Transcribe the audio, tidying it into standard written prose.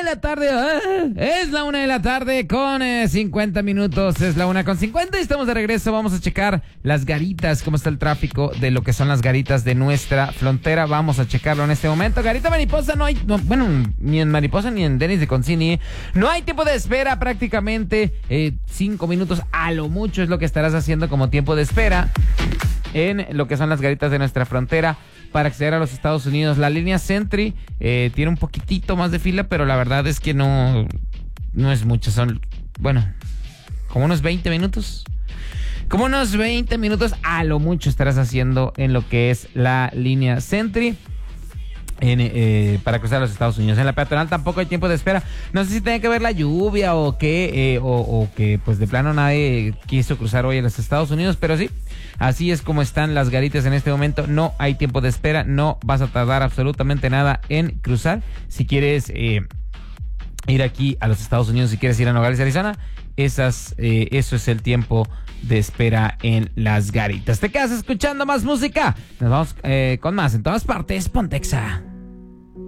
la tarde. Es la 1 de la tarde con 50 minutos. Es la 1:50 y estamos de regreso. Vamos a checar las garitas, cómo está el tráfico de lo que son las garitas de nuestra frontera. Vamos a checarlo en este momento. Garita Mariposa ni en Mariposa ni en Denis de Concini. No hay tiempo de espera, prácticamente 5 minutos a lo mucho es lo que estarás haciendo como tiempo de espera en lo que son las garitas de nuestra frontera para acceder a los Estados Unidos. La línea Sentry tiene un poquitito más de fila, pero la verdad es que no es mucho. Son, como unos 20 minutos. Como unos 20 minutos a lo mucho estarás haciendo en lo que es la línea Sentry para cruzar a los Estados Unidos. En la peatonal tampoco hay tiempo de espera. No sé si tiene que ver la lluvia o qué, o que pues de plano nadie quiso cruzar hoy a los Estados Unidos, pero sí, así es como están las garitas en este momento. No hay tiempo de espera, no vas a tardar absolutamente nada en cruzar. Si quieres ir aquí a los Estados Unidos, si quieres ir a Nogales, Arizona, eso es el tiempo de espera en las garitas. ¿Te quedas escuchando más música? Nos vamos con más en todas partes. Pontexa.